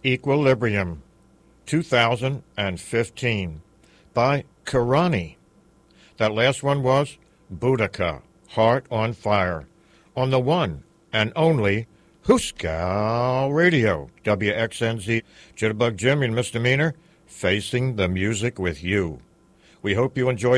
Equilibrium, 2015, by Karani. That last one was Boudica, Heart on Fire, on the one and only Hooskow Radio, WXNZ, Jitterbug Jimmy and Misdemeanor, facing the music with you. We hope you enjoyed